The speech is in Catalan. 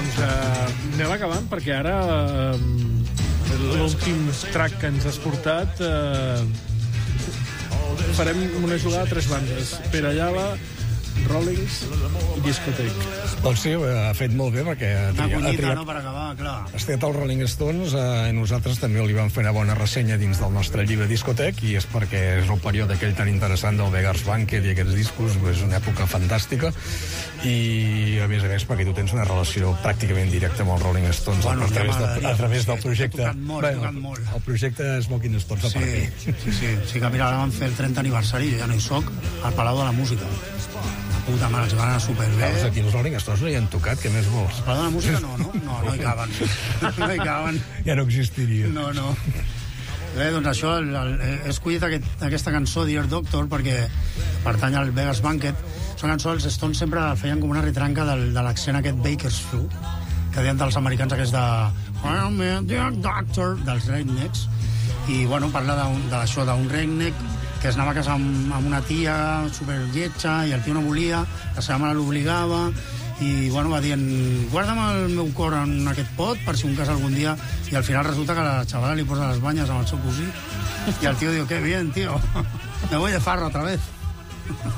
doncs anem acabant, perquè ara l'últim track que ens has portat farem una jugada a 3 bandes. Pere Ayala, Rollings i Discotech. Doncs sí, ha fet molt bé, perquè una collita, no?, per acabar, clar. Has triat el Rolling Stones, i nosaltres també li vam fer una bona ressenya dins del nostre llibre Discotech, i és perquè és el període aquell tan interessant del Beggars Banquet i aquests discos, és una època fantàstica, i a més, perquè tu tens una relació pràcticament directa amb els Rolling Stones, bueno, a través del projecte. Tocat molt. El projecte és molt quin esports a partir. Sí, que mira, ara van fer el 30 aniversari, jo ja no hi soc, al Palau de la Música. Puta mare, els van anar superbé. Aquí els Rolling Stones no hi han tocat, què més vols? Però de la música no hi caben. No hi caben. Ja no existiria. No. Bé, doncs això, he escollit aquesta cançó, Dear Doctor, perquè pertany al Beggars Banquet. Són cançons, els Stones sempre feien com una retranca de l'accent aquest Bakersfield, que deien dels americans aquest de Dear Doctor, dels Rednecks. I, bueno, parla d'això, d'un redneck que es anava a casar amb una tia superlletja i el tio no volia, la seva mare l'obligava i, bueno, va dient, guarda'm el meu cor en aquest pot per si un cas algun dia, i al final resulta que la xavala li posa les banyes amb el seu cosí i el tio diu, qué bien, tío, me voy de farra otra vez.